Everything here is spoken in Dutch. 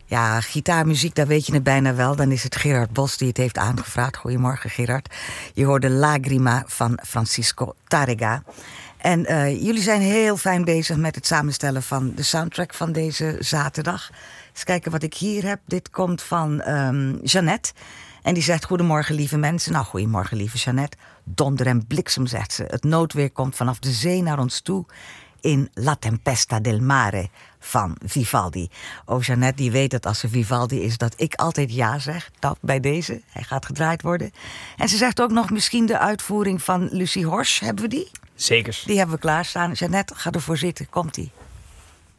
Ja, gitaarmuziek, daar weet je het bijna wel. Dan is het Gerard Bos die het heeft aangevraagd. Goedemorgen, Gerard. Je hoorde Lagrima van Francisco Tárrega. En jullie zijn heel fijn bezig met het samenstellen van de soundtrack van deze zaterdag. Eens kijken wat ik hier heb. Dit komt van Jeannette. En die zegt: goedemorgen, lieve mensen. Nou, goedemorgen, lieve Jeannette. Donder en bliksem, zegt ze. Het noodweer komt vanaf de zee naar ons toe in La Tempesta del Mare van Vivaldi. Oh, Jeannette die weet dat als ze Vivaldi is, dat ik altijd ja zeg. Nou, bij deze. Hij gaat gedraaid worden. En ze zegt ook nog misschien de uitvoering van Lucie Horsch. Hebben we die? Zeker. Die hebben we klaarstaan. Jeannette, ga ervoor zitten. Komt-ie.